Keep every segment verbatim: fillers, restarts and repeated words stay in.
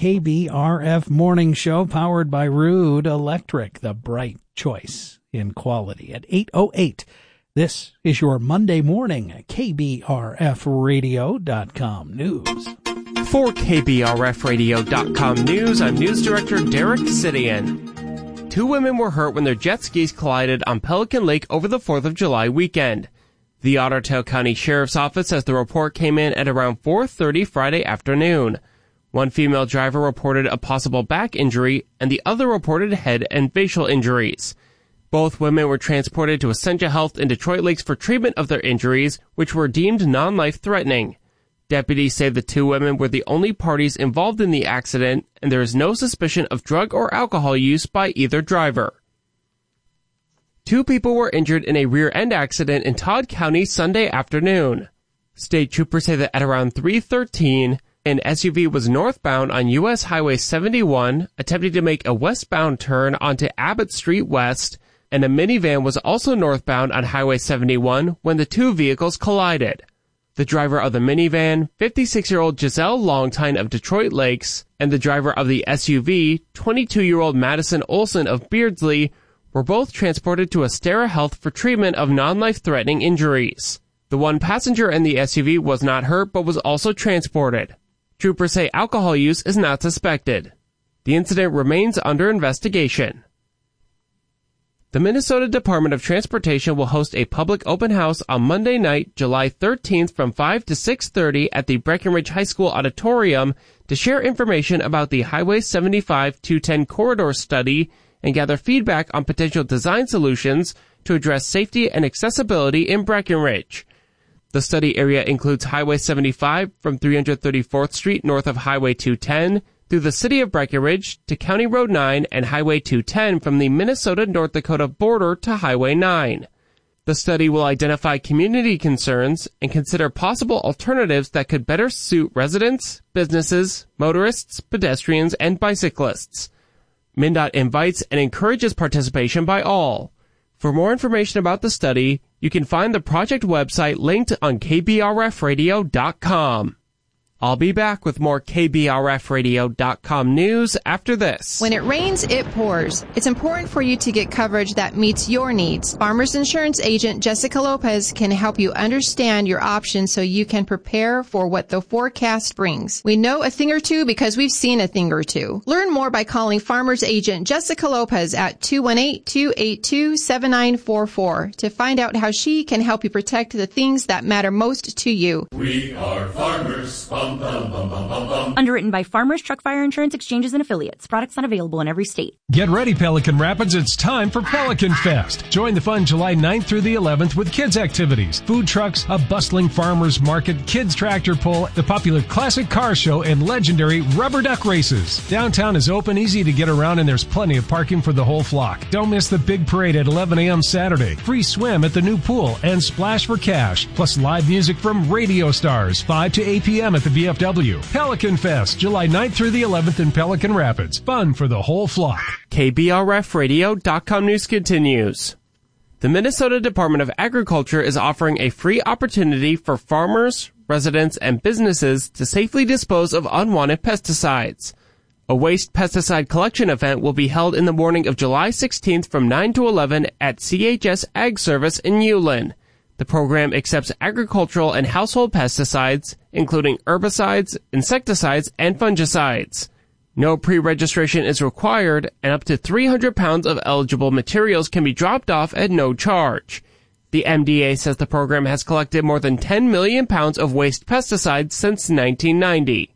K B R F Morning Show, powered by Rude Electric, the bright choice in quality. At eight oh eight, this is your Monday morning K B R F radio dot com news. For K B R F radio dot com news, I'm News Director Derek Sidian. Two women were hurt when their jet skis collided on Pelican Lake over the fourth of July weekend. The Otter Tail County Sheriff's Office says the report came in at around four thirty Friday afternoon. One female driver reported a possible back injury, and the other reported head and facial injuries. Both women were transported to Essentia Health in Detroit Lakes for treatment of their injuries, which were deemed non-life-threatening. Deputies say the two women were the only parties involved in the accident, and there is no suspicion of drug or alcohol use by either driver. Two people were injured in a rear-end accident in Todd County Sunday afternoon. State troopers say that at around three thirteen, an S U V was northbound on U S Highway seventy-one, attempting to make a westbound turn onto Abbott Street West, and a minivan was also northbound on Highway seventy-one when the two vehicles collided. The driver of the minivan, fifty-six-year-old Giselle Longtine of Detroit Lakes, and the driver of the S U V, twenty-two-year-old Madison Olson of Beardsley, were both transported to Astera Health for treatment of non-life-threatening injuries. The one passenger in the S U V was not hurt but was also transported. Troopers say alcohol use is not suspected. The incident remains under investigation. The Minnesota Department of Transportation will host a public open house on Monday night, July thirteenth from five to six thirty at the Breckenridge High School Auditorium to share information about the Highway seventy-five two ten corridor study and gather feedback on potential design solutions to address safety and accessibility in Breckenridge. The study area includes Highway seventy-five from three hundred thirty-fourth Street north of Highway two ten through the city of Breckenridge to County Road nine and Highway two ten from the Minnesota-North Dakota border to Highway nine. The study will identify community concerns and consider possible alternatives that could better suit residents, businesses, motorists, pedestrians, and bicyclists. MnDOT invites and encourages participation by all. For more information about the study, you can find the project website linked on K B R F radio dot com. I'll be back with more K B R F radio dot com news after this. When it rains, it pours. It's important for you to get coverage that meets your needs. Farmers Insurance agent Jessica Lopez can help you understand your options so you can prepare for what the forecast brings. We know a thing or two because we've seen a thing or two. Learn more by calling Farmers agent Jessica Lopez at two one eight, two eight two, seven nine four four to find out how she can help you protect the things that matter most to you. We are farmers. Bum, bum, bum, bum, bum, bum. Underwritten by Farmers Truck Fire Insurance Exchanges and Affiliates. Products not available in every state. Get ready, Pelican Rapids. It's time for Pelican Fest. Join the fun July ninth through the eleventh with kids' activities, food trucks, a bustling farmers market, kids' tractor pull, the popular classic car show, and legendary rubber duck races. Downtown is open, easy to get around, and there's plenty of parking for the whole flock. Don't miss the big parade at eleven a.m. Saturday. Free swim at the new pool and splash for cash. Plus live music from radio stars, five to eight p.m. at the V F W. Pelican Fest, July ninth through the eleventh in Pelican Rapids. Fun for the whole flock. K B R F radio dot com news continues. The Minnesota Department of Agriculture is offering a free opportunity for farmers, residents, and businesses to safely dispose of unwanted pesticides. A waste pesticide collection event will be held in the morning of July sixteenth from nine to eleven at C H S Ag Service in Ulen. The program accepts agricultural and household pesticides, including herbicides, insecticides, and fungicides. No pre-registration is required, and up to three hundred pounds of eligible materials can be dropped off at no charge. The M D A says the program has collected more than ten million pounds of waste pesticides since nineteen ninety.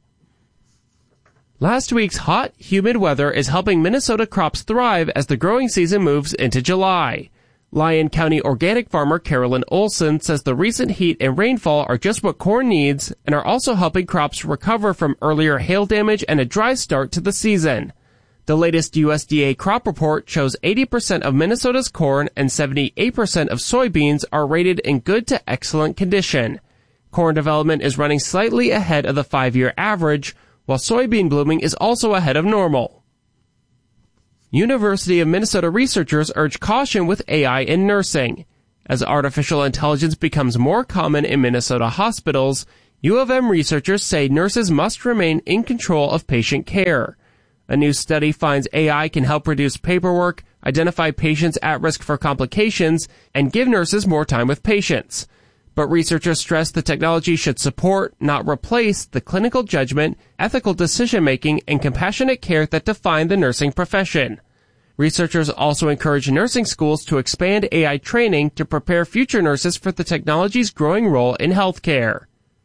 Last week's hot, humid weather is helping Minnesota crops thrive as the growing season moves into July. Lyon County organic farmer Carolyn Olson says the recent heat and rainfall are just what corn needs and are also helping crops recover from earlier hail damage and a dry start to the season. The latest U S D A crop report shows eighty percent of Minnesota's corn and seventy-eight percent of soybeans are rated in good to excellent condition. Corn development is running slightly ahead of the five-year average, while soybean blooming is also ahead of normal. University of Minnesota researchers urge caution with A I in nursing. As artificial intelligence becomes more common in Minnesota hospitals, U of M researchers say nurses must remain in control of patient care. A new study finds A I can help reduce paperwork, identify patients at risk for complications, and give nurses more time with patients. But researchers stress the technology should support, not replace, the clinical judgment, ethical decision-making, and compassionate care that define the nursing profession. Researchers also encourage nursing schools to expand A I training to prepare future nurses for the technology's growing role in healthcare.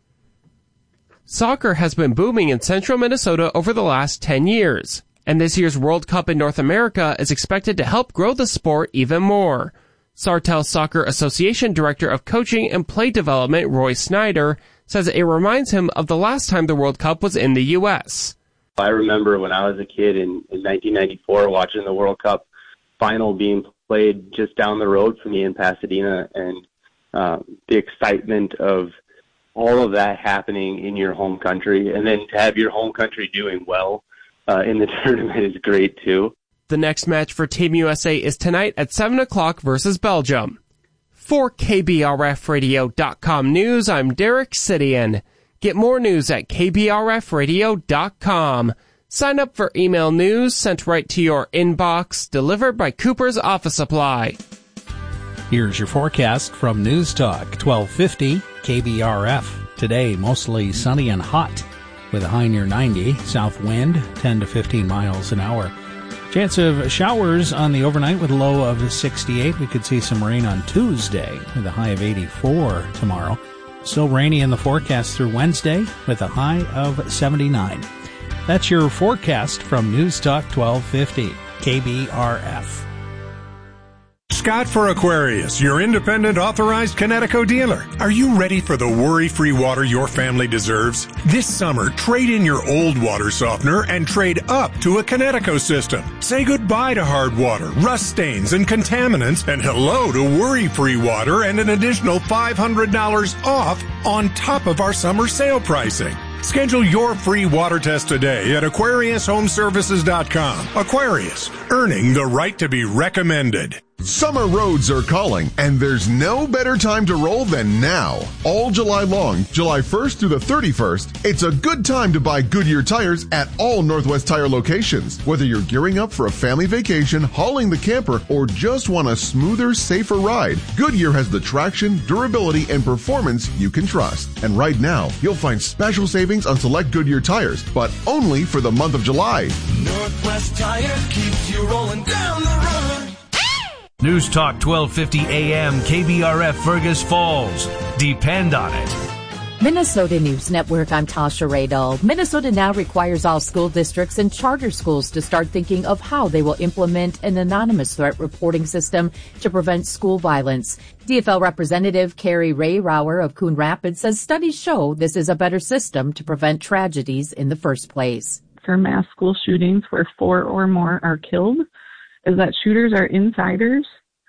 Soccer has been booming in central Minnesota over the last ten years, and this year's World Cup in North America is expected to help grow the sport even more. Sartell Soccer Association Director of Coaching and Play Development Roy Snyder says it reminds him of the last time the World Cup was in the U S. I remember when I was a kid in, in nineteen ninety-four watching the World Cup final being played just down the road from me in Pasadena, and uh, the excitement of all of that happening in your home country, and then to have your home country doing well uh, in the tournament is great too. The next match for Team U S A is tonight at seven o'clock versus Belgium. For K B R F radio dot com News, I'm Derek Sidian. Get more news at K B R F radio dot com. Sign up for email news sent right to your inbox, delivered by Cooper's Office Supply. Here's your forecast from News Talk twelve fifty K B R F. Today, mostly sunny and hot with a high near ninety. South wind, ten to fifteen miles an hour. Chance of showers on the overnight with a low of sixty-eight. We could see some rain on Tuesday with a high of eighty-four tomorrow. Still rainy in the forecast through Wednesday with a high of seventy-nine. That's your forecast from News Talk twelve fifty K B R F. Scott for Aquarius, your independent authorized Kinetico dealer. Are you ready for the worry-free water your family deserves? This summer, trade in your old water softener and trade up to a Kinetico system. Say goodbye to hard water, rust stains, and contaminants, and hello to worry-free water and an additional five hundred dollars off on top of our summer sale pricing. Schedule your free water test today at Aquarius Home Services dot com. Aquarius, earning the right to be recommended. Summer roads are calling, and there's no better time to roll than now. All July long, July first through the thirty-first, it's a good time to buy Goodyear tires at all Northwest Tire locations. Whether you're gearing up for a family vacation, hauling the camper, or just want a smoother, safer ride, Goodyear has the traction, durability, and performance you can trust. And right now, you'll find special savings on select Goodyear tires, but only for the month of July. Northwest Tire keeps you rolling down the road. News Talk twelve fifty A M K B R F Fergus Falls. Depend on it. Minnesota News Network, I'm Tasha Radel. Minnesota now requires all school districts and charter schools to start thinking of how they will implement an anonymous threat reporting system to prevent school violence. D F L Representative Carrie Ray Rauer of Coon Rapids says studies show this is a better system to prevent tragedies in the first place. For mass school shootings where four or more are killed, is that shooters are insiders.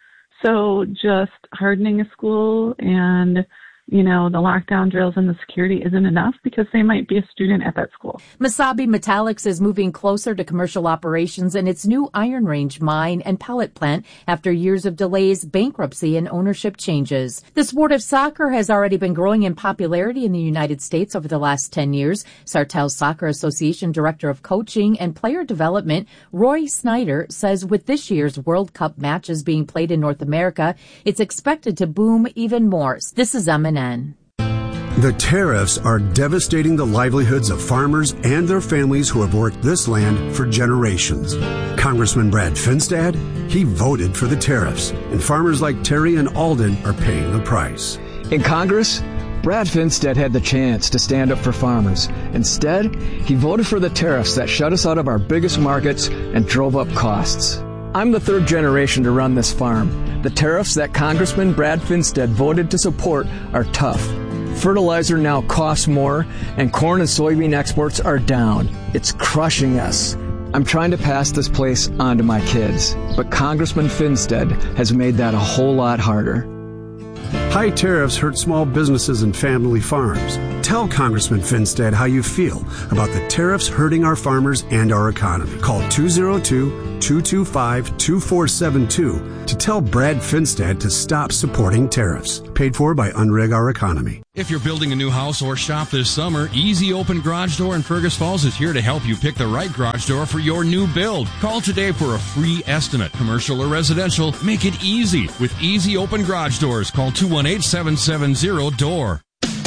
So just hardening a school and, you know, the lockdown drills and the security isn't enough because they might be a student at that school. Mesabi Metallics is moving closer to commercial operations in its new Iron Range mine and pellet plant after years of delays, bankruptcy, and ownership changes. The sport of soccer has already been growing in popularity in the United States over the last ten years. Sartell Soccer Association Director of Coaching and Player Development, Roy Snyder, says with this year's World Cup matches being played in North America, it's expected to boom even more. This is M and N. The tariffs are devastating the livelihoods of farmers and their families who have worked this land for generations. Congressman Brad Finstad, he voted for the tariffs, and farmers like Terry and Alden are paying the price. In Congress, Brad Finstad had the chance to stand up for farmers. Instead, he voted for the tariffs that shut us out of our biggest markets and drove up costs. I'm the third generation to run this farm. The tariffs that Congressman Brad Finstad voted to support are tough. Fertilizer now costs more, and corn and soybean exports are down. It's crushing us. I'm trying to pass this place on to my kids, but Congressman Finstad has made that a whole lot harder. High tariffs hurt small businesses and family farms. Tell Congressman Finstad how you feel about the tariffs hurting our farmers and our economy. Call two oh two, two two five, two four seven two to tell Brad Finstad to stop supporting tariffs. Paid for by Unrig Our Economy. If you're building a new house or shop this summer, Easy Open Garage Door in Fergus Falls is here to help you pick the right garage door for your new build. Call today for a free estimate. Commercial or residential, make it easy with Easy Open Garage Doors. Call two one eight, seven seven zero, D O O R.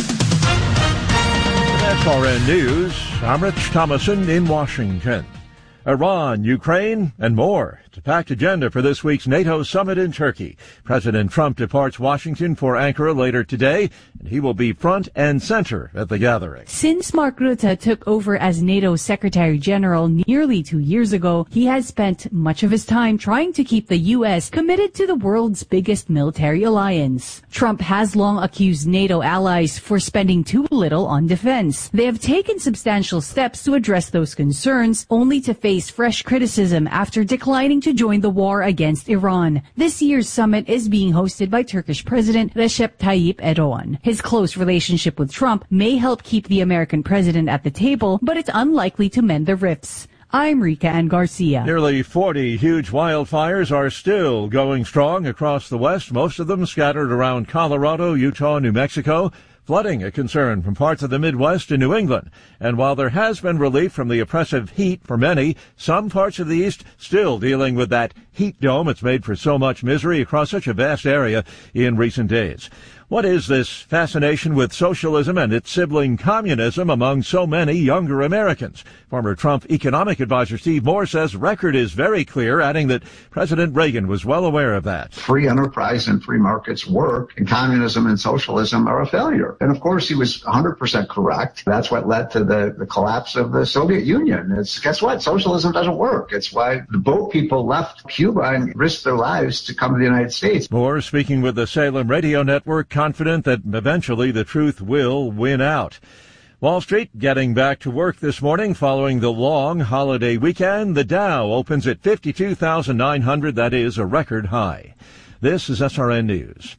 S R N News, I'm Rich Thomason in Washington. Iran, Ukraine, and more. It's a packed agenda for this week's NATO summit in Turkey. President Trump departs Washington for Ankara later today, and he will be front and center at the gathering. Since Mark Rutte took over as NATO Secretary General nearly two years ago, he has spent much of his time trying to keep the U S committed to the world's biggest military alliance. Trump has long accused NATO allies for spending too little on defense. They have taken substantial steps to address those concerns, only to face fresh criticism after declining to join the war against Iran. This year's summit is being hosted by Turkish President Recep Tayyip Erdogan. His close relationship with Trump may help keep the American president at the table, but it's unlikely to mend the rifts. I'm Rika Ann Garcia. Nearly forty huge wildfires are still going strong across the West, most of them scattered around Colorado, Utah, New Mexico. Flooding a concern from parts of the Midwest and New England. And while there has been relief from the oppressive heat for many, some parts of the East still dealing with that heat dome. It's made for so much misery across such a vast area in recent days. What is this fascination with socialism and its sibling communism among so many younger Americans? Former Trump economic advisor Steve Moore says record is very clear, adding that President Reagan was well aware of that. Free enterprise and free markets work, and communism and socialism are a failure. And of course, he was one hundred percent correct. That's what led to the, the collapse of the Soviet Union. It's, guess what? Socialism doesn't work. It's why the boat people left Cuba and risked their lives to come to the United States. Moore speaking with the Salem Radio Network, confident that eventually the truth will win out. Wall Street getting back to work this morning following the long holiday weekend. The Dow opens at fifty-two thousand nine hundred. That is a record high. This is S R N News.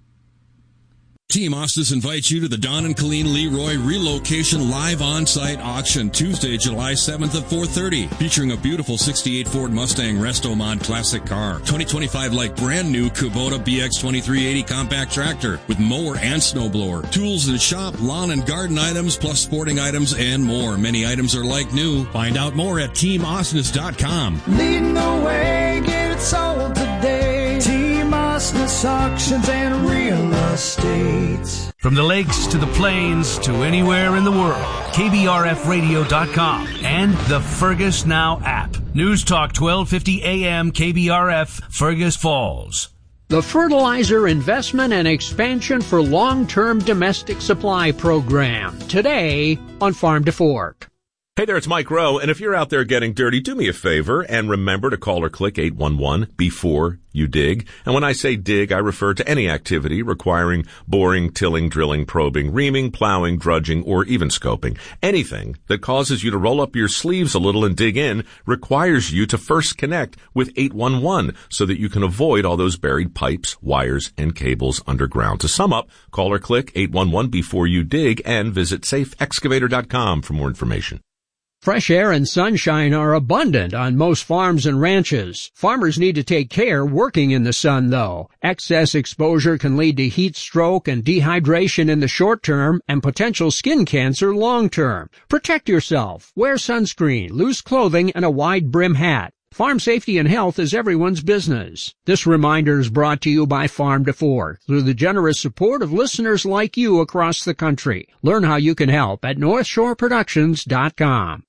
Team Ostis invites you to the Don and Colleen Leroy Relocation Live On-Site Auction Tuesday, July seventh at four thirty, featuring a beautiful sixty-eight Ford Mustang Resto-Mod Classic car, twenty twenty-five like brand new Kubota B X twenty-three eighty compact tractor with mower and snowblower, tools and shop, lawn and garden items, plus sporting items and more. Many items are like new. Find out more at team ostis dot com. Leading the way, get it sold today. Team Ostis Auctions and Real Estate. From the lakes to the plains to anywhere in the world, K B R F radio dot com and the Fergus Now app. News Talk twelve fifty A M K B R F, Fergus Falls. The Fertilizer Investment and Expansion for Long-Term Domestic Supply Program. Today on Farm to Fork. Hey there, it's Mike Rowe, and if you're out there getting dirty, do me a favor and remember to call or click eight one one before you dig. And when I say dig, I refer to any activity requiring boring, tilling, drilling, probing, reaming, plowing, drudging, or even scoping. Anything that causes you to roll up your sleeves a little and dig in requires you to first connect with eight one one so that you can avoid all those buried pipes, wires, and cables underground. To sum up, call or click eight one one before you dig and visit safe excavator dot com for more information. Fresh air and sunshine are abundant on most farms and ranches. Farmers need to take care working in the sun, though. Excess exposure can lead to heat stroke and dehydration in the short term and potential skin cancer long term. Protect yourself. Wear sunscreen, loose clothing, and a wide brim hat. Farm safety and health is everyone's business. This reminder is brought to you by Farm to Fork through the generous support of listeners like you across the country. Learn how you can help at north shore productions dot com.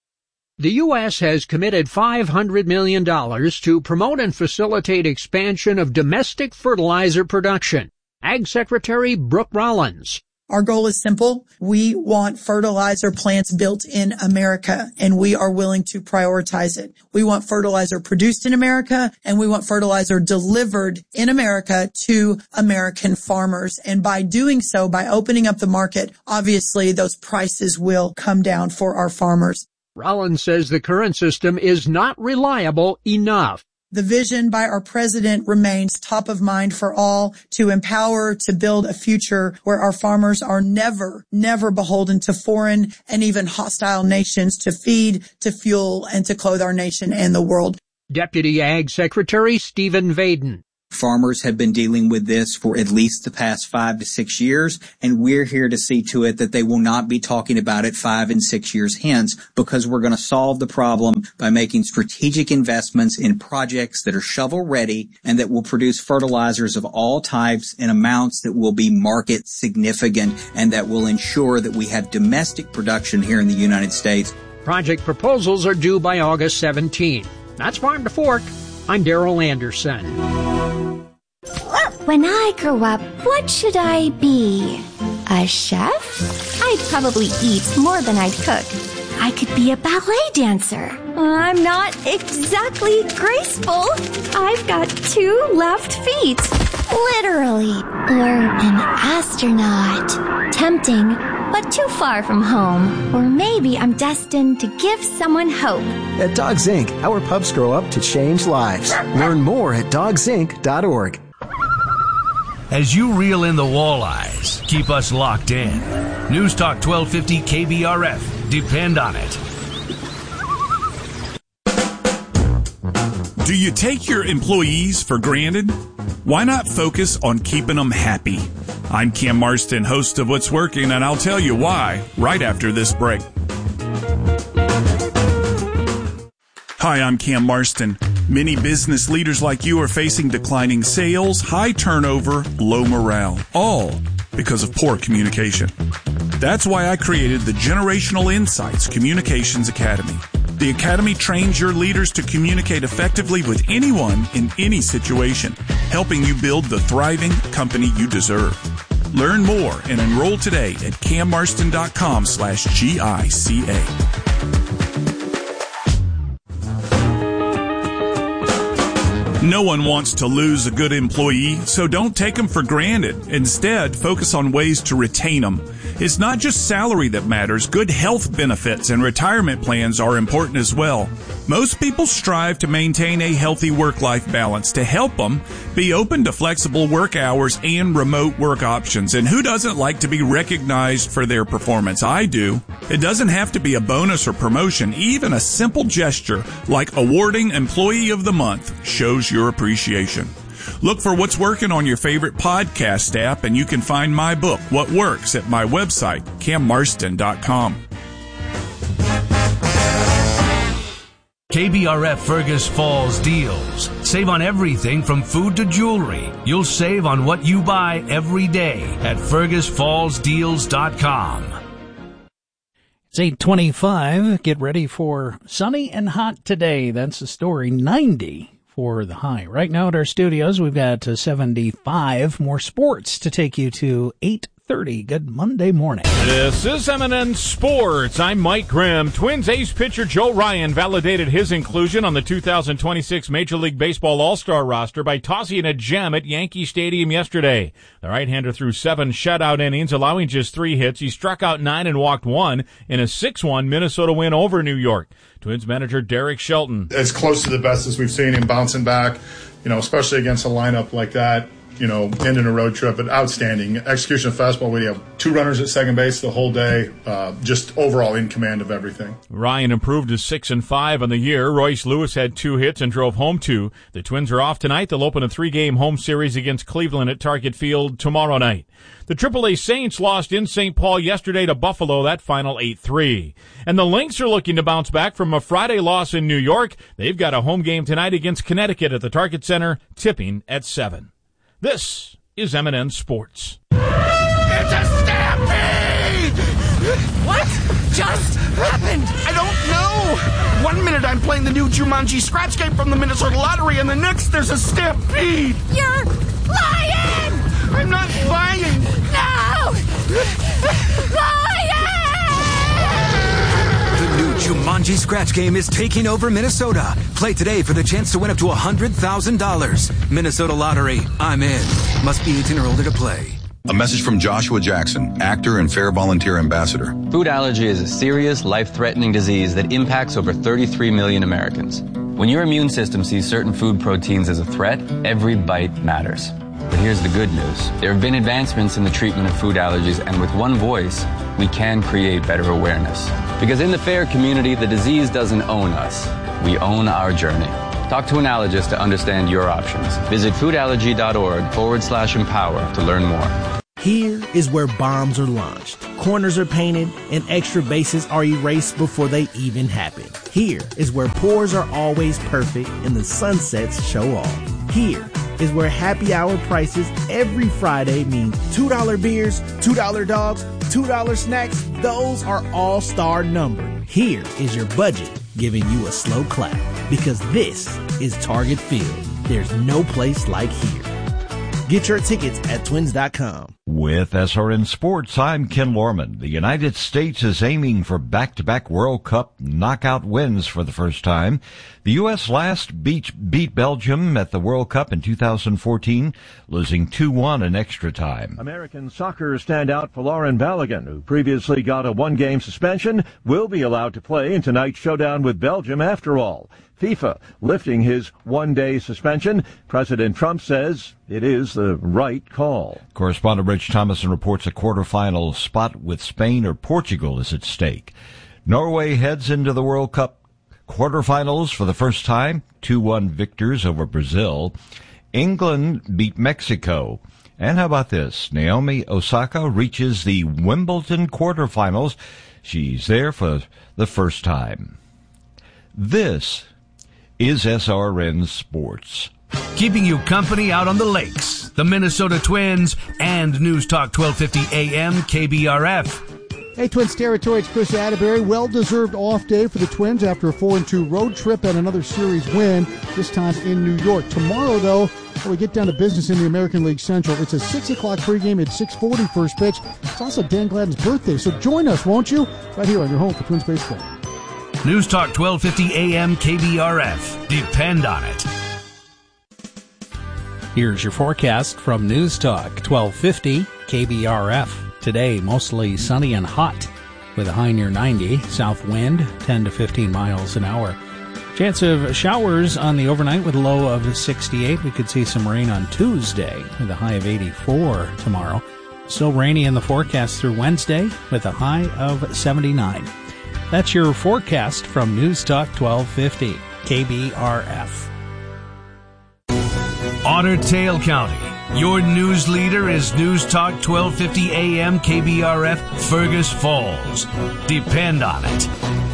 The U S has committed five hundred million dollars to promote and facilitate expansion of domestic fertilizer production. Ag Secretary Brooke Rollins. Our goal is simple. We want fertilizer plants built in America, and we are willing to prioritize it. We want fertilizer produced in America, and we want fertilizer delivered in America to American farmers. And by doing so, by opening up the market, obviously those prices will come down for our farmers. Rollins says the current system is not reliable enough. The vision by our president remains top of mind for all to empower, to build a future where our farmers are never, never beholden to foreign and even hostile nations to feed, to fuel, and to clothe our nation and the world. Deputy Ag Secretary Stephen Vaden. Farmers have been dealing with this for at least the past five to six years, and we're here to see to it that they will not be talking about it five and six years hence, because we're going to solve the problem by making strategic investments in projects that are shovel-ready and that will produce fertilizers of all types in amounts that will be market significant and that will ensure that we have domestic production here in the United States. Project proposals are due by August seventeenth. That's Farm to Fork. I'm Darrell Anderson. When I grow up, what should I be? A chef? I'd probably eat more than I'd cook. I could be a ballet dancer. I'm not exactly graceful. I've got two left feet. Literally. Or an astronaut. Tempting, but too far from home. Or maybe I'm destined to give someone hope. At Dogs Incorporated, our pups grow up to change lives. Learn more at dogs inc dot org. As you reel in the walleyes, keep us locked in. News Talk twelve fifty K B R F. Depend on it. Do you take your employees for granted? Why not focus on keeping them happy? I'm Cam Marston, host of What's Working, and I'll tell you why right after this break. Hi, I'm Cam Marston. Many business leaders like you are facing declining sales, high turnover, low morale, all because of poor communication. That's why I created the Generational Insights Communications Academy. The Academy trains your leaders to communicate effectively with anyone in any situation, helping you build the thriving company you deserve. Learn more and enroll today at cammarston.com slash GICA. No one wants to lose a good employee, so don't take them for granted. Instead, focus on ways to retain them. It's not just salary that matters. Good health benefits and retirement plans are important as well. Most people strive to maintain a healthy work-life balance. To help them, be open to flexible work hours and remote work options. And who doesn't like to be recognized for their performance? I do. It doesn't have to be a bonus or promotion. Even a simple gesture like awarding Employee of the Month shows your appreciation. Look for What's Working on your favorite podcast app, and you can find my book, What Works, at my website, cam marston dot com. K B R F Fergus Falls deals. Save on everything from food to jewelry. You'll save on what you buy every day at fergus falls deals dot com. It's eight twenty-five. Get ready for sunny and hot today. That's the story. ninety for the high. Right now at our studios, we've got seventy-five. More sports to take you to eight thirty. Good Monday morning. This is M and N Sports. I'm Mike Grimm. Twins ace pitcher Joe Ryan validated his inclusion on the two thousand twenty-six Major League Baseball All-Star roster by tossing a gem at Yankee Stadium yesterday. The right-hander threw seven shutout innings, allowing just three hits. He struck out nine and walked one in a six one Minnesota win over New York. Twins manager Derek Shelton. As close to the best as we've seen him bouncing back, you know, especially against a lineup like that. You know, ending a road trip, but outstanding execution of fastball. We have two runners at second base the whole day. Uh, just overall in command of everything. Ryan improved to six and five on the year. Royce Lewis had two hits and drove home two. The Twins are off tonight. They'll open a three-game home series against Cleveland at Target Field tomorrow night. The triple A Saints lost in Saint Paul yesterday to Buffalo. That final eight three. And the Lynx are looking to bounce back from a Friday loss in New York. They've got a home game tonight against Connecticut at the Target Center, tipping at seven. This is M and N Sports. It's a stampede! What just happened? I don't know! One minute I'm playing the new Jumanji scratch game from the Minnesota Lottery, and the next there's a stampede! You're lying! I'm not lying! No! Lying! The new Jumanji scratch game is taking over Minnesota. Play today for the chance to win up to one hundred thousand dollars. Minnesota Lottery. I'm in. Must be eighteen or older to play. A message from Joshua Jackson, actor and Fair Volunteer Ambassador. Food allergy is a serious, life-threatening disease that impacts over thirty-three million Americans. When your immune system sees certain food proteins as a threat, every bite matters. But here's the good news. There have been advancements in the treatment of food allergies, and with one voice, we can create better awareness. Because in the FAIR community, the disease doesn't own us. We own our journey. Talk to an allergist to understand your options. Visit foodallergy.org forward slash empower to learn more. Here is where bombs are launched, corners are painted, and extra bases are erased before they even happen. Here is where pours are always perfect and the sunsets show off. Here is where happy hour prices every Friday mean two dollar beers, two dollar dogs, two dollar snacks. Those are all star numbered. Here is your budget giving you a slow clap, because this is Target Field. There's no place like here. Get your tickets at twins dot com. With S R N Sports, I'm Ken Lorman. The United States is aiming for back-to-back World Cup knockout wins for the first time. The U S last beat, beat Belgium at the World Cup in two thousand fourteen, losing two one in extra time. American soccer standout Folarin Balogun, who previously got a one-game suspension, will be allowed to play in tonight's showdown with Belgium after all. FIFA lifting his one-day suspension. President Trump says it is the right call. Correspondent Rich Thomason reports a quarterfinal spot with Spain or Portugal is at stake. Norway heads into the World Cup quarterfinals for the first time, two one victors over Brazil. England beat Mexico. And how about this? Naomi Osaka reaches the Wimbledon quarterfinals. She's there for the first time. This is S R N Sports. Keeping you company out on the lakes, the Minnesota Twins, and News Talk twelve fifty A M K B R F. Hey, Twins territory, it's Chris Atterbury. Well-deserved off day for the Twins after a four and two road trip and another series win, this time in New York. Tomorrow, though, when we get down to business in the American League Central, it's a six o'clock pregame at six forty first pitch. It's also Dan Gladden's birthday, so join us, won't you? Right here on your home for Twins Baseball. News Talk twelve fifty A M K B R F. Depend on it. Here's your forecast from News Talk twelve fifty K B R F. Today, mostly sunny and hot with a high near ninety. South wind, ten to fifteen miles an hour. Chance of showers on the overnight with a low of sixty-eight. We could see some rain on Tuesday with a high of eighty-four tomorrow. Still rainy in the forecast through Wednesday with a high of seventy-nine. That's your forecast from News Talk twelve fifty K B R F. Otter Tail County. Your news leader is News Talk twelve fifty A M K B R F Fergus Falls. Depend on it.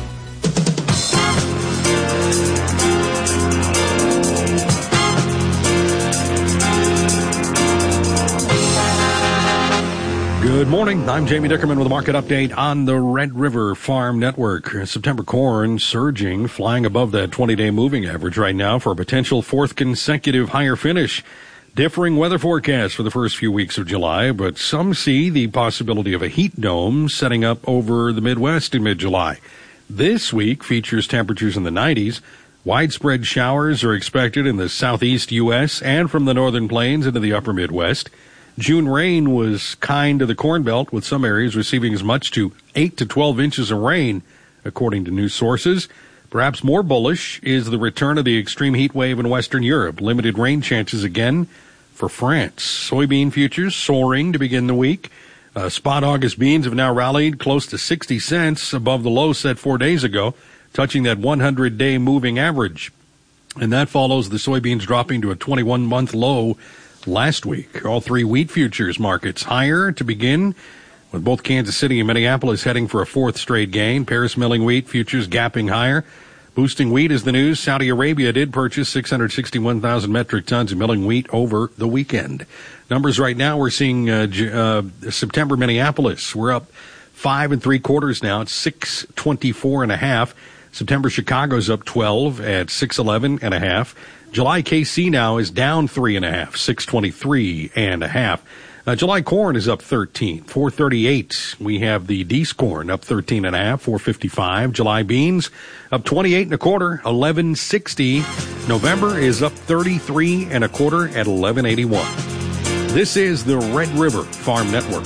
Good morning. I'm Jamie Dickerman with a market update on the Red River Farm Network. September corn surging, flying above that twenty-day moving average right now for a potential fourth consecutive higher finish. Differing weather forecasts for the first few weeks of July, but some see the possibility of a heat dome setting up over the Midwest in mid-July. This week features temperatures in the nineties. Widespread showers are expected in the southeast U S and from the northern plains into the upper Midwest. June rain was kind to the Corn Belt, with some areas receiving as much to eight to twelve inches of rain, according to news sources. Perhaps more bullish is the return of the extreme heat wave in Western Europe. Limited rain chances again for France. Soybean futures soaring to begin the week. Uh, spot August beans have now rallied close to sixty cents above the low set four days ago, touching that one hundred day moving average. And that follows the soybeans dropping to a twenty-one month low last week. All three wheat futures markets higher to begin, with both Kansas City and Minneapolis heading for a fourth straight gain. Paris milling wheat futures gapping higher. Boosting wheat is the news. Saudi Arabia did purchase six hundred sixty-one thousand metric tons of milling wheat over the weekend. Numbers right now, we're seeing uh, uh, September Minneapolis. We're up five and three quarters now. It's six twenty-four and a half. September Chicago's up twelve at six eleven and a half. July K C now is down three and a half, six twenty-three and a half. Uh, July corn is up thirteen, four thirty-eight. We have the Dees corn up thirteen and a half, four fifty-five. July beans up twenty-eight and a quarter, eleven sixty. November is up thirty-three and a quarter at eleven eighty-one. This is the Red River Farm Network.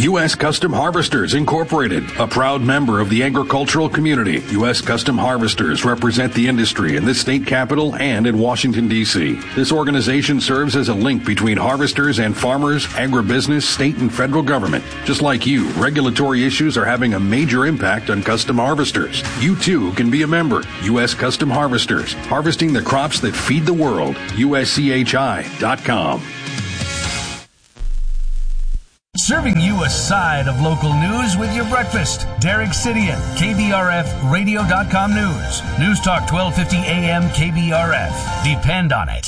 U S Custom Harvesters Incorporated, a proud member of the agricultural community. U S Custom Harvesters represent the industry in the state capital and in Washington, D C. This organization serves as a link between harvesters and farmers, agribusiness, state and federal government. Just like you, regulatory issues are having a major impact on custom harvesters. You too can be a member. U S Custom Harvesters, harvesting the crops that feed the world. U S C H I dot com. Serving you a side of local news with your breakfast. Derek Sidian, K B R F radio dot com News. News Talk twelve fifty A M K B R F. Depend on it.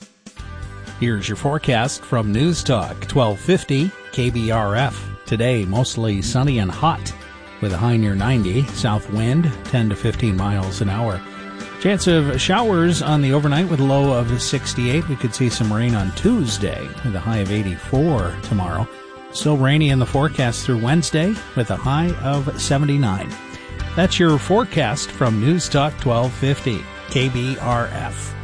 Here's your forecast from News Talk twelve fifty K B R F. Today, mostly sunny and hot with a high near ninety. South wind, ten to fifteen miles an hour. Chance of showers on the overnight with a low of sixty-eight. We could see some rain on Tuesday with a high of eighty-four tomorrow. Still rainy in the forecast through Wednesday with a high of seventy-nine. That's your forecast from News Talk twelve fifty K B R F.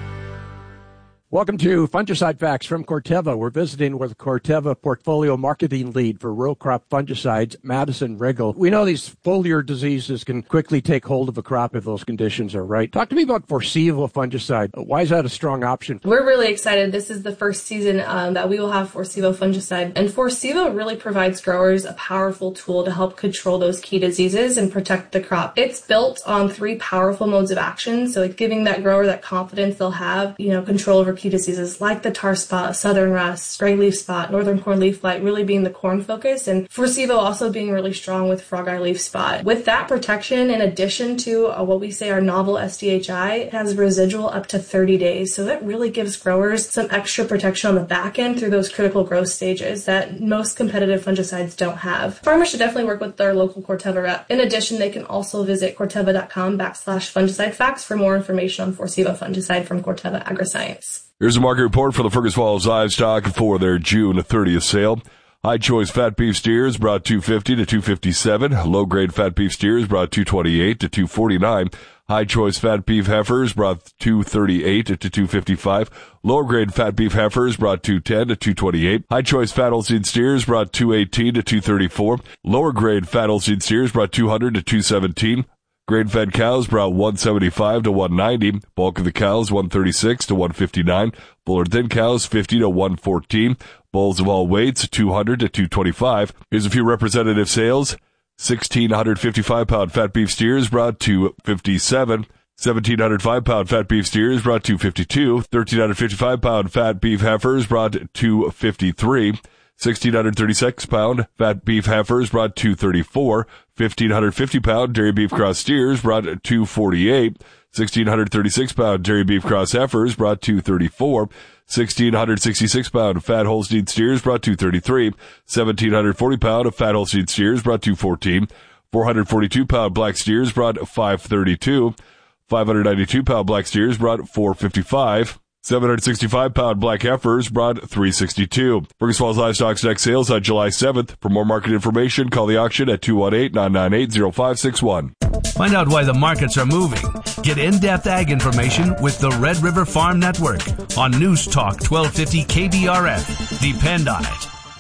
Welcome to Fungicide Facts from Corteva. We're visiting with Corteva Portfolio Marketing Lead for Row Crop Fungicides, Madison Riggle. We know these foliar diseases can quickly take hold of a crop if those conditions are right. Talk to me about Forcivo fungicide. Why is that a strong option? We're really excited. This is the first season um, that we will have Forcivo fungicide. And Forcivo really provides growers a powerful tool to help control those key diseases and protect the crop. It's built on three powerful modes of action, so it's giving that grower that confidence they'll have, you know, control over key diseases like the tar spot, southern rust, gray leaf spot, northern corn leaf blight really being the corn focus, and Forcivo also being really strong with frog eye leaf spot. With that protection, in addition to uh, what we say our novel S D H I, it has residual up to thirty days, so that really gives growers some extra protection on the back end through those critical growth stages that most competitive fungicides don't have. Farmers should definitely work with their local Corteva rep. In addition, they can also visit corteva.com backslash fungicide facts for more information on Forcivo fungicide from Corteva Agriscience. Here's a market report for the Fergus Falls livestock for their June thirtieth sale. High choice fat beef steers brought two fifty to two fifty-seven. Low grade fat beef steers brought two twenty-eight to two forty-nine. High choice fat beef heifers brought two thirty-eight to two fifty-five. Lower grade fat beef heifers brought two ten to two twenty-eight. High choice fat oilseed steers brought two eighteen to two thirty-four. Lower grade fat oilseed steers brought two hundred to two seventeen. Grain-fed cows brought one seventy-five to one ninety. Bulk of the cows one thirty-six to one fifty-nine. Bull or thin cows fifty to one fourteen. Bulls of all weights two hundred to two twenty-five. Here's a few representative sales. sixteen fifty-five pound fat beef steers brought two fifty-seven. seventeen hundred five pound fat beef steers brought two fifty-two. thirteen fifty-five pound fat beef heifers brought two fifty-three. sixteen thirty-six pound fat beef heifers brought two thirty-four. fifteen fifty pound dairy beef cross steers brought two forty-eight. sixteen thirty-six pound dairy beef cross heifers brought two thirty-four. sixteen sixty-six pound fat Holstein steers brought two thirty-three. seventeen forty pound fat Holstein steers brought two fourteen. four forty-two pound black steers brought five thirty-two. five ninety-two pound black steers brought four fifty-five. seven sixty-five pound black heifers brought three sixty-two. Fergus Falls Livestock's next sales on July seventh. For more market information, call the auction at two one eight, nine nine eight, zero five six one. Find out why the markets are moving. Get in-depth ag information with the Red River Farm Network on News Talk twelve fifty K B R F. Depend on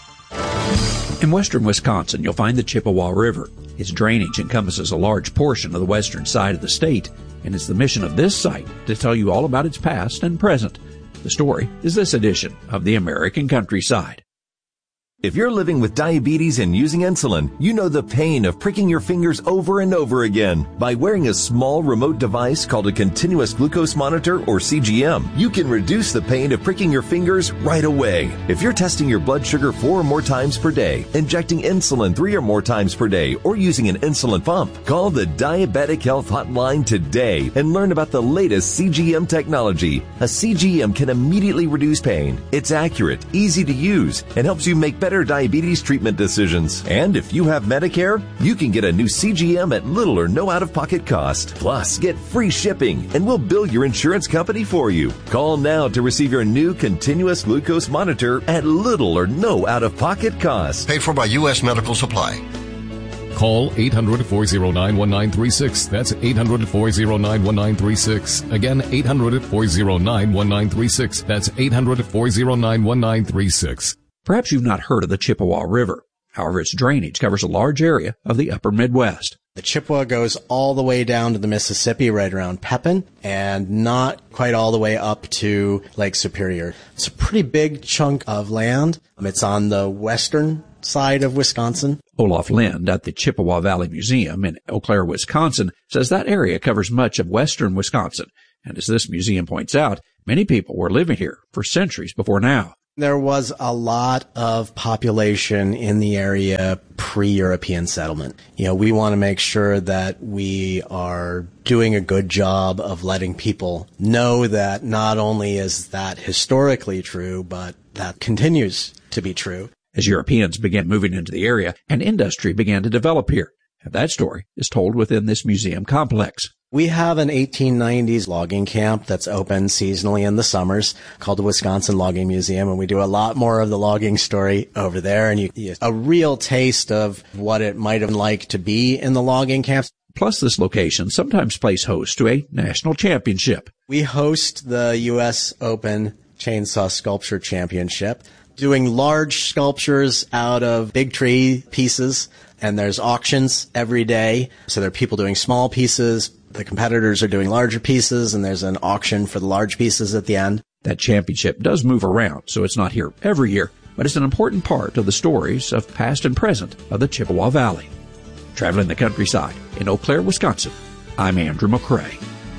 it. In western Wisconsin, you'll find the Chippewa River. Its drainage encompasses a large portion of the western side of the state, and it's the mission of this site to tell you all about its past and present. The story is this edition of the American Countryside. If you're living with diabetes and using insulin, you know the pain of pricking your fingers over and over again. By wearing a small remote device called a continuous glucose monitor, or C G M, you can reduce the pain of pricking your fingers right away. If you're testing your blood sugar four or more times per day, injecting insulin three or more times per day, or using an insulin pump, call the Diabetic Health Hotline today and learn about the latest C G M technology. A C G M can immediately reduce pain. It's accurate, easy to use, and helps you make better better diabetes treatment decisions. And if you have Medicare, you can get a new C G M at little or no out-of-pocket cost. Plus, get free shipping, and we'll bill your insurance company for you. Call now to receive your new continuous glucose monitor at little or no out-of-pocket cost. Paid for by U S Medical Supply. Call eight hundred, four oh nine, one nine three six. That's eight hundred, four oh nine, one nine three six. Again, eight hundred, four oh nine, one nine three six. That's eight hundred, four oh nine, one nine three six. Perhaps you've not heard of the Chippewa River. However, its drainage covers a large area of the upper Midwest. The Chippewa goes all the way down to the Mississippi, right around Pepin, and not quite all the way up to Lake Superior. It's a pretty big chunk of land. It's on the western side of Wisconsin. Olaf Lind at the Chippewa Valley Museum in Eau Claire, Wisconsin, says that area covers much of western Wisconsin. And as this museum points out, many people were living here for centuries before now. There was a lot of population in the area pre-European settlement. You know, we want to make sure that we are doing a good job of letting people know that not only is that historically true, but that continues to be true. As Europeans began moving into the area, an industry began to develop here. And that story is told within this museum complex. We have an eighteen nineties logging camp that's open seasonally in the summers called the Wisconsin Logging Museum, and we do a lot more of the logging story over there, and you get a real taste of what it might have been like to be in the logging camps. Plus, this location sometimes plays host to a national championship. We host the U S Open Chainsaw Sculpture Championship, doing large sculptures out of big tree pieces, and there's auctions every day. So there are people doing small pieces. The competitors are doing larger pieces, and there's an auction for the large pieces at the end. That championship does move around, so it's not here every year, but it's an important part of the stories of past and present of the Chippewa Valley. Traveling the countryside in Eau Claire, Wisconsin, I'm Andrew McCrae.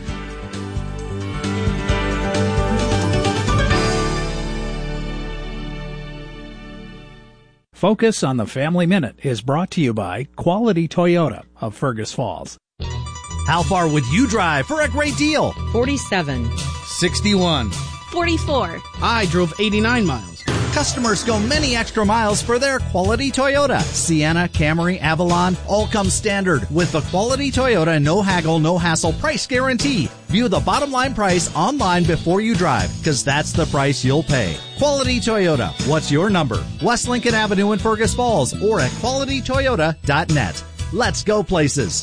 Focus on the Family Minute is brought to you by Quality Toyota of Fergus Falls. How far would you drive for a great deal? forty-seven. sixty-one. forty-four. I drove eighty-nine miles. Customers go many extra miles for their quality Toyota. Sienna, Camry, Avalon, all come standard with the Quality Toyota no haggle, no hassle price guarantee. View the bottom line price online before you drive, because that's the price you'll pay. Quality Toyota. What's your number? West Lincoln Avenue in Fergus Falls or at quality toyota dot net. Let's go places.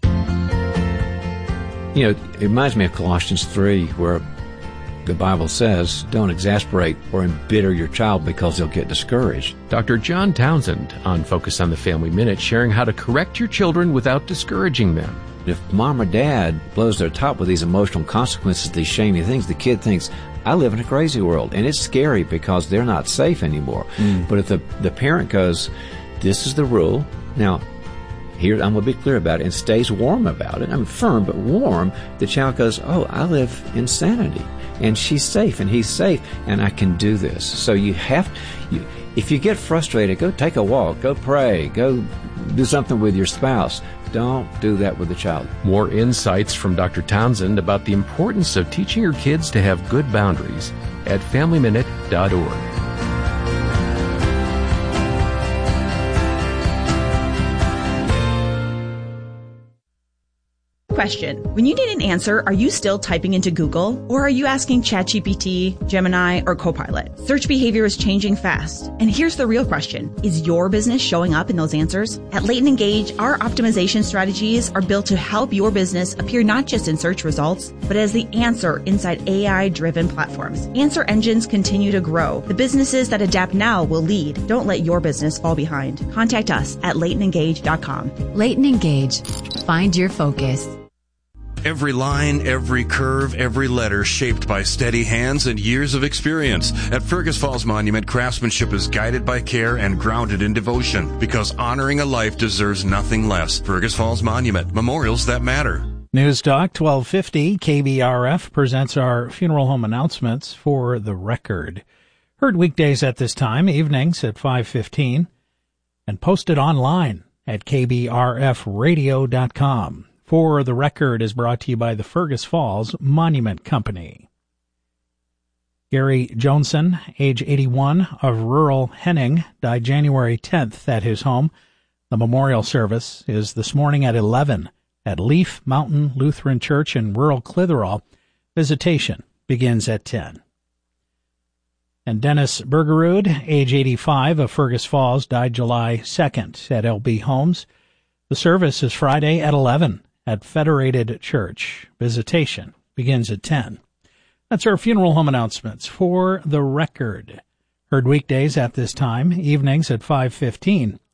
You know, it reminds me of Colossians three, where the Bible says, don't exasperate or embitter your child because they'll get discouraged. Doctor John Townsend on Focus on the Family Minute, sharing how to correct your children without discouraging them. If mom or dad blows their top with these emotional consequences, these shamey things, the kid thinks, I live in a crazy world. And it's scary because they're not safe anymore. Mm. But if the, the parent goes, this is the rule. Now, here, I'm going to be clear about it, and stays warm about it. I'm firm, but warm. The child goes, oh, I live in sanity, and she's safe, and he's safe, and I can do this. So you have, you, if you get frustrated, go take a walk, go pray, go do something with your spouse. Don't do that with the child. More insights from Doctor Townsend about the importance of teaching your kids to have good boundaries at family minute dot org. Question. When you need an answer, are you still typing into Google? Or are you asking ChatGPT, Gemini, or Copilot? Search behavior is changing fast. And here's the real question. Is your business showing up in those answers? At Leighton Engage, our optimization strategies are built to help your business appear not just in search results, but as the answer inside A I-driven platforms. Answer engines continue to grow. The businesses that adapt now will lead. Don't let your business fall behind. Contact us at leighton engage dot com. Leighton Engage. Find your focus. Every line, every curve, every letter shaped by steady hands and years of experience. At Fergus Falls Monument, craftsmanship is guided by care and grounded in devotion, because honoring a life deserves nothing less. Fergus Falls Monument, memorials that matter. News Talk twelve fifty K B R F presents our funeral home announcements for the record. Heard weekdays at this time, evenings at five fifteen, and posted online at k b r f radio dot com. For the Record is brought to you by the Fergus Falls Monument Company. Gary Johnson, age eighty-one, of rural Henning, died January tenth at his home. The memorial service is this morning at eleven at Leaf Mountain Lutheran Church in rural Clitheroe. Visitation begins at ten. And Dennis Bergerud, age eighty-five, of Fergus Falls, died July second at L B Homes. The service is Friday at eleven. At Federated Church. Visitation begins at ten. That's our funeral home announcements for the record. Heard weekdays at this time, evenings at five fifteen,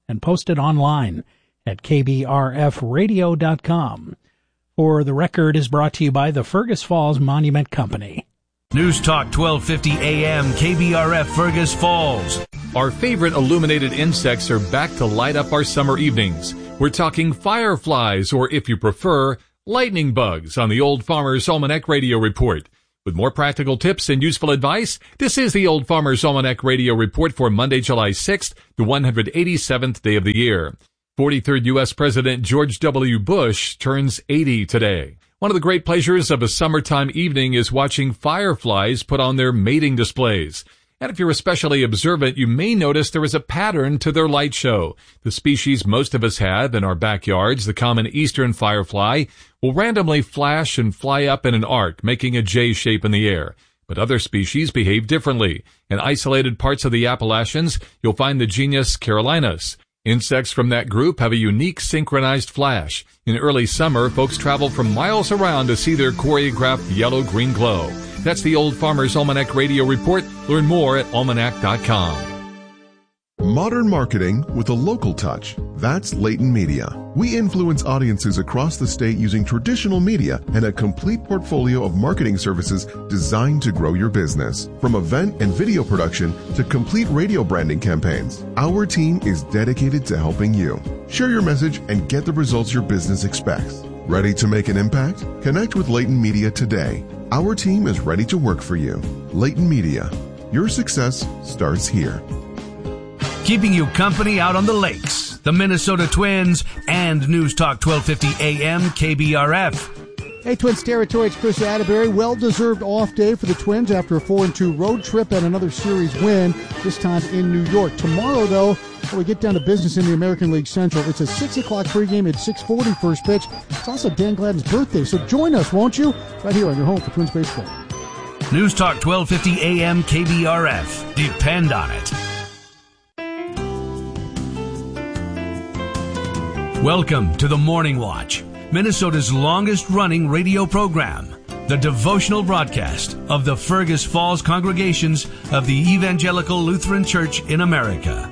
and posted online at k b r f radio dot com. For the Record is brought to you by the Fergus Falls Monument Company. News Talk twelve fifty A M K B R F Fergus Falls. Our favorite illuminated insects are back to light up our summer evenings. We're talking fireflies, or if you prefer, lightning bugs, on the Old Farmer's Almanac Radio Report. With more practical tips and useful advice, this is the Old Farmer's Almanac Radio Report for Monday, July sixth, the one hundred eighty-seventh day of the year. forty-third U S President George W. Bush turns eighty today. One of the great pleasures of a summertime evening is watching fireflies put on their mating displays. And if you're especially observant, you may notice there is a pattern to their light show. The species most of us have in our backyards, the common eastern firefly, will randomly flash and fly up in an arc, making a J shape in the air. But other species behave differently. In isolated parts of the Appalachians, you'll find the genus Carolinus. Insects from that group have a unique synchronized flash. In early summer, folks travel from miles around to see their choreographed yellow-green glow. That's the Old Farmer's Almanac Radio Report. Learn more at almanac dot com. Modern marketing with a local touch. That's Leighton Media. We influence audiences across the state using traditional media and a complete portfolio of marketing services designed to grow your business. From event and video production to complete radio branding campaigns, our team is dedicated to helping you. Share your message and get the results your business expects. Ready to make an impact? Connect with Leighton Media today. Our team is ready to work for you. Leighton Media. Your success starts here. Keeping you company out on the lakes, the Minnesota Twins, and News Talk twelve fifty A M K B R F. Hey, Twins territory, it's Chris Atterbury. Well-deserved off day for the Twins after a four and two road trip and another series win, this time in New York. Tomorrow, though, when we get down to business in the American League Central, it's a six o'clock pregame at six forty first pitch. It's also Dan Gladden's birthday, so join us, won't you? Right here on your home for Twins baseball. News Talk twelve fifty A M K B R F. Depend on it. Welcome to the Morning Watch, Minnesota's longest-running radio program, the devotional broadcast of the Fergus Falls congregations of the Evangelical Lutheran Church in America.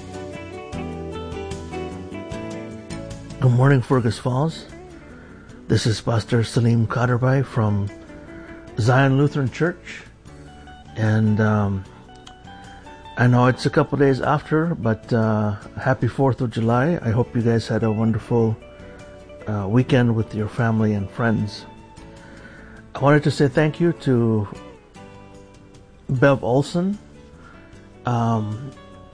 Good morning, Fergus Falls. This is Pastor Salim Kaderbai from Zion Lutheran Church, and um, I know it's a couple days after, but uh, happy fourth of July. I hope you guys had a wonderful uh, weekend with your family and friends. I wanted to say thank you to Bev Olson um,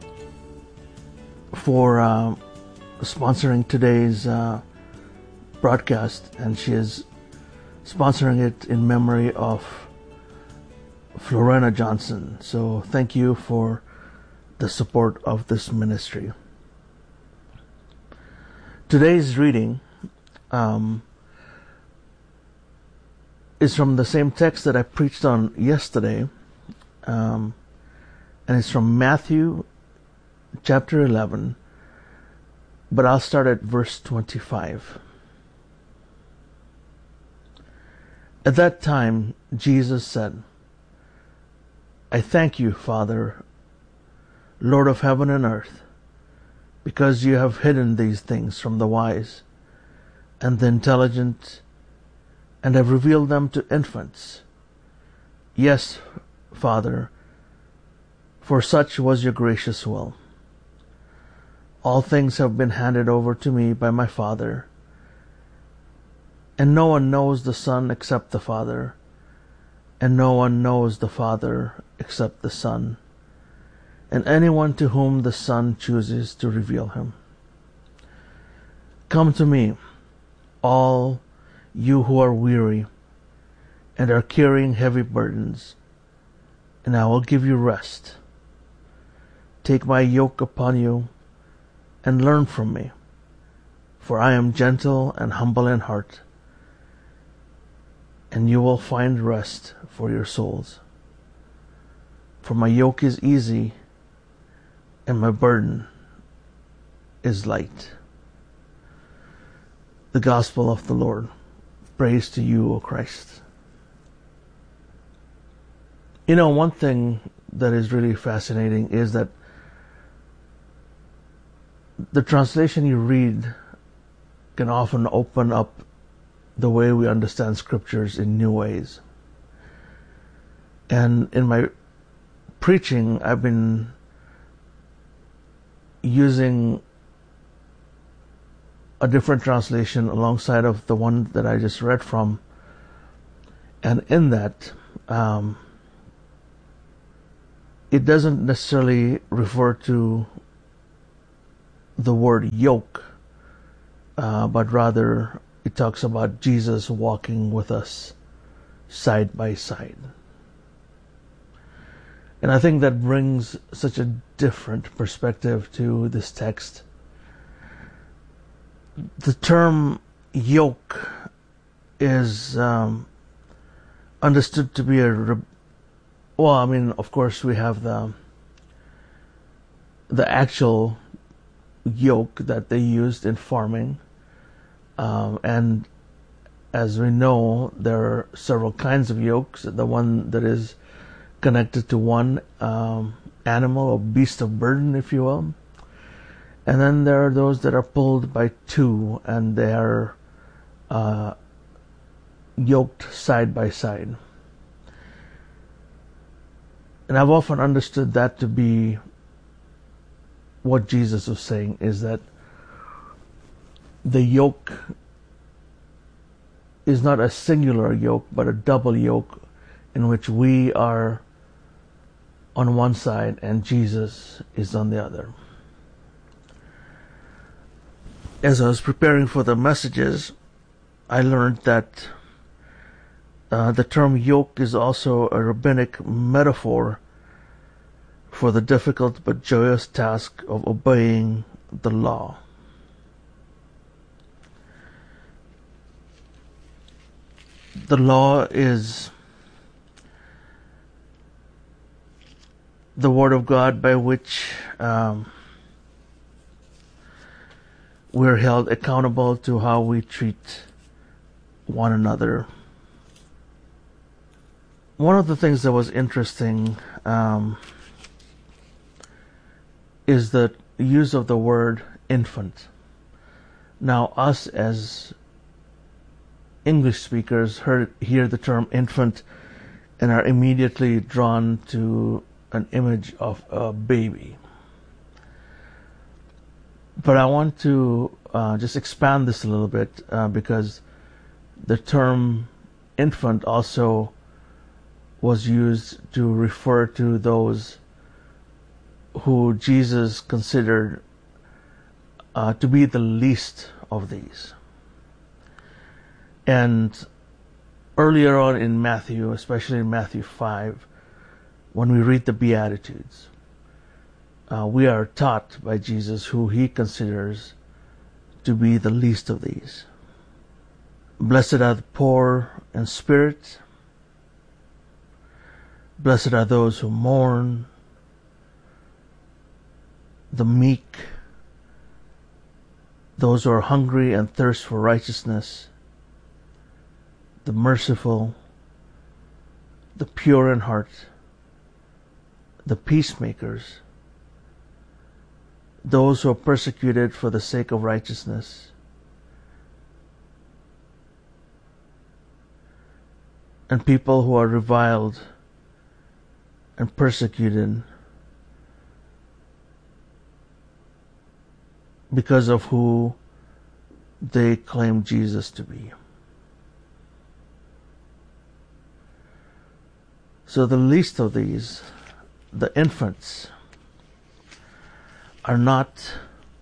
for uh, sponsoring today's uh, broadcast, and she is sponsoring it in memory of Florena Johnson. So thank you for the support of this ministry. Today's reading um, is from the same text that I preached on yesterday, um, and it's from Matthew chapter eleven, but I'll start at verse twenty-five. At that time, Jesus said, I thank you, Father, Lord of heaven and earth, because you have hidden these things from the wise and the intelligent and have revealed them to infants. Yes, Father, for such was your gracious will. All things have been handed over to me by my Father, and no one knows the Son except the Father, and no one knows the Father except the Son, and anyone to whom the Son chooses to reveal him. Come to me, all you who are weary and are carrying heavy burdens, and I will give you rest. Take my yoke upon you and learn from me, for I am gentle and humble in heart, and you will find rest for your souls. For my yoke is easy and my burden is light. The Gospel of the Lord. Praise to you, O Christ. You know, one thing that is really fascinating is that the translation you read can often open up the way we understand scriptures in new ways. And in my preaching, I've been using a different translation alongside of the one that I just read from. And in that, um, it doesn't necessarily refer to the word yoke, uh, but rather it talks about Jesus walking with us side by side. And I think that brings such a different perspective to this text. The term yoke is um, understood to be a re- well, I mean, of course, we have the the actual yoke that they used in farming, um, and as we know, there are several kinds of yokes. The one that is connected to one um, animal or beast of burden, if you will. And then there are those that are pulled by two, and they are uh, yoked side by side. And I've often understood that to be what Jesus was saying, is that the yoke is not a singular yoke, but a double yoke in which we are on one side and Jesus is on the other. As I was preparing for the messages, I learned that uh, the term yoke is also a rabbinic metaphor for the difficult but joyous task of obeying the law. The law is the Word of God by which um, we're held accountable to how we treat one another. One of the things that was interesting um, is the use of the word infant. Now, us as English speakers heard, hear the term infant and are immediately drawn to an image of a baby. But I want to uh, just expand this a little bit uh, because the term infant also was used to refer to those who Jesus considered uh, to be the least of these. And earlier on in Matthew, especially in Matthew five, when we read the Beatitudes, uh, we are taught by Jesus who he considers to be the least of these. Blessed are the poor in spirit. Blessed are those who mourn, the meek, those who are hungry and thirst for righteousness, the merciful, the pure in heart, the peacemakers, those who are persecuted for the sake of righteousness, and people who are reviled and persecuted because of who they claim Jesus to be. So the least of these, the infants, are not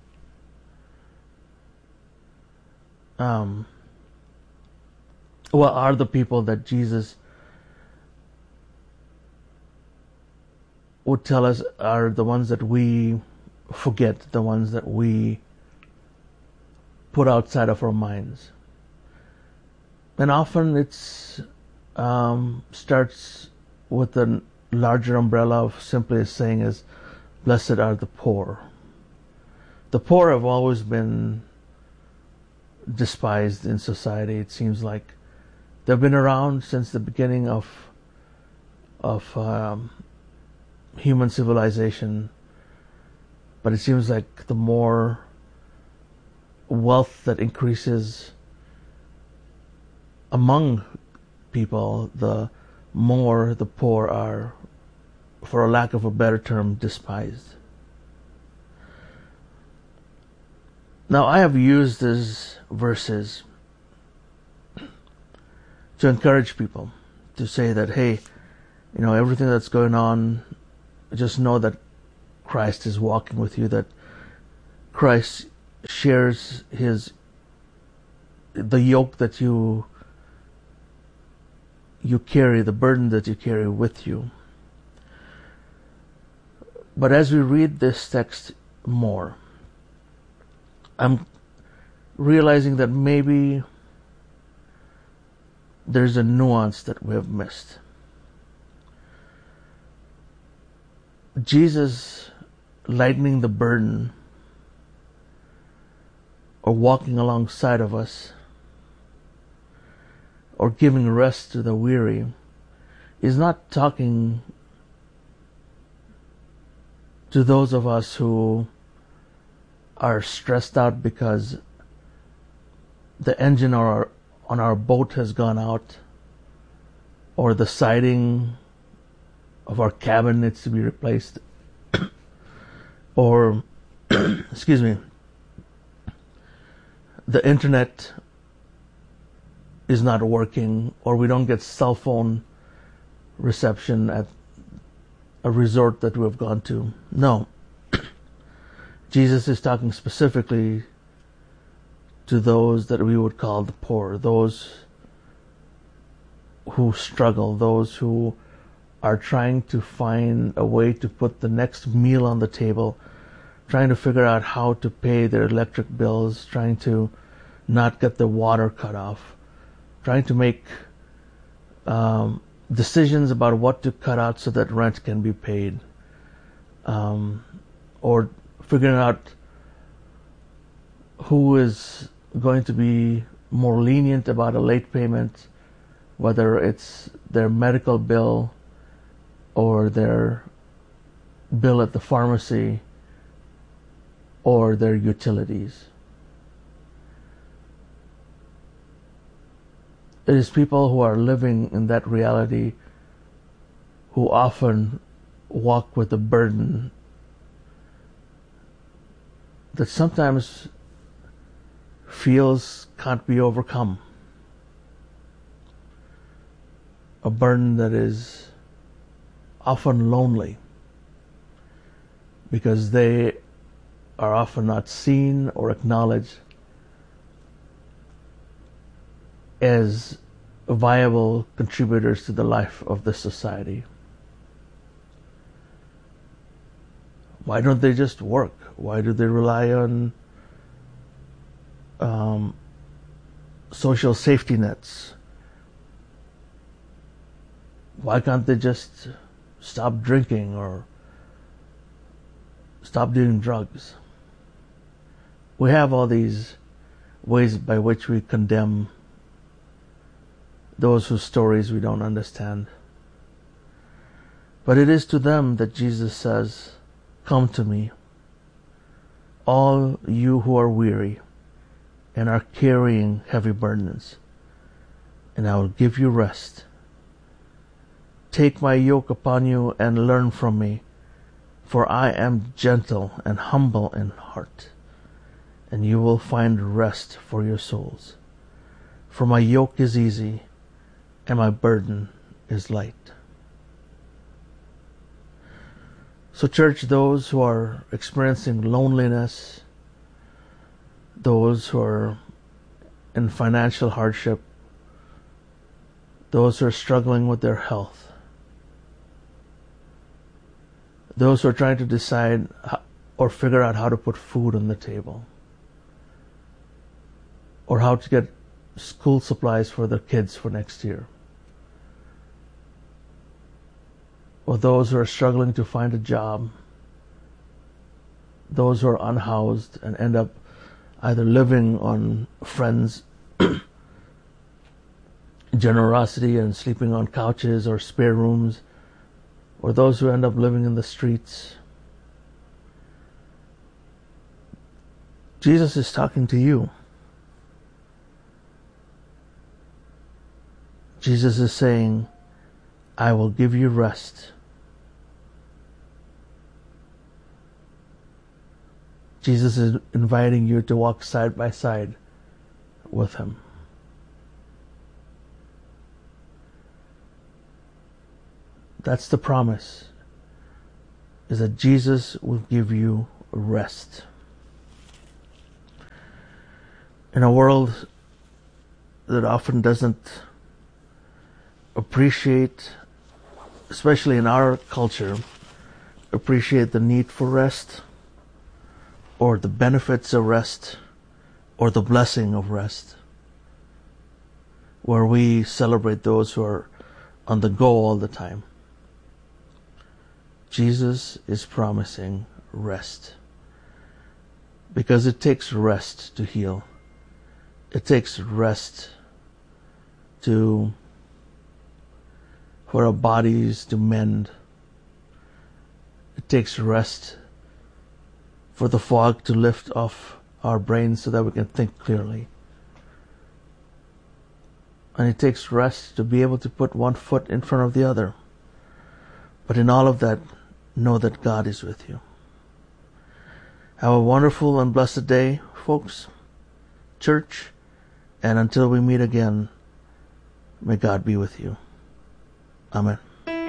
um, well, are the people that Jesus would tell us are the ones that we forget, the ones that we put outside of our minds. And often it's um, starts with a larger umbrella of simply saying is, blessed are the poor. The poor have always been despised in society. It seems like they've been around since the beginning of of um, human civilization, but it seems like the more wealth that increases among people, the more the poor are, for a lack of a better term, despised. Now, I have used these verses to encourage people, to say that, hey, you know, everything that's going on, just know that Christ is walking with you, that Christ shares his, the yoke that you you carry, the burden that you carry with you. But as we read this text more, I'm realizing that maybe there's a nuance that we have missed. Jesus lightening the burden or walking alongside of us or giving rest to the weary is not talking to those of us who are stressed out because the engine on our, on our boat has gone out, or the siding of our cabin needs to be replaced, or, excuse me, the internet is not working, or we don't get cell phone reception at a resort that we've gone to. No. Jesus is talking specifically to those that we would call the poor, those who struggle, those who are trying to find a way to put the next meal on the table, trying to figure out how to pay their electric bills, trying to not get the water cut off, trying to make um, decisions about what to cut out so that rent can be paid, um, or figuring out who is going to be more lenient about a late payment, whether it's their medical bill or their bill at the pharmacy or their utilities. It is people who are living in that reality who often walk with a burden that sometimes feels can't be overcome. A burden that is often lonely because they are often not seen or acknowledged as viable contributors to the life of the society. Why don't they just work? Why do they rely on um, social safety nets? Why can't they just stop drinking or stop doing drugs? We have all these ways by which we condemn those whose stories we don't understand. But it is to them that Jesus says, "Come to me, all you who are weary and are carrying heavy burdens, and I will give you rest. Take my yoke upon you and learn from me, for I am gentle and humble in heart, and you will find rest for your souls. For my yoke is easy and my burden is light." So church, those who are experiencing loneliness, those who are in financial hardship, those who are struggling with their health, those who are trying to decide how, or figure out how to put food on the table, or how to get school supplies for their kids for next year, or those who are struggling to find a job, those who are unhoused and end up either living on friends' generosity and sleeping on couches or spare rooms, or those who end up living in the streets. Jesus is talking to you. Jesus is saying, I will give you rest. Jesus is inviting you to walk side by side with Him. That's the promise, is that Jesus will give you rest. In a world that often doesn't appreciate, especially in our culture, appreciate the need for rest, or the benefits of rest, or the blessing of rest, where we celebrate those who are on the go all the time. Jesus is promising rest, because it takes rest to heal. It takes rest to for our bodies to mend. It takes rest for the fog to lift off our brains so that we can think clearly. And it takes rest to be able to put one foot in front of the other. But in all of that, know that God is with you. Have a wonderful and blessed day, folks, church, and until we meet again, may God be with you. Amen.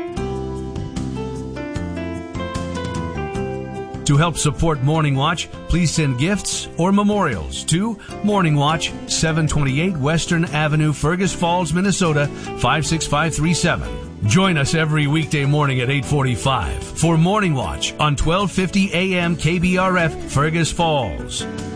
To help support Morning Watch, please send gifts or memorials to Morning Watch, seven twenty-eight Western Avenue, Fergus Falls, Minnesota, five six five three seven. Join us every weekday morning at eight forty-five for Morning Watch on twelve fifty A M K B R F, Fergus Falls.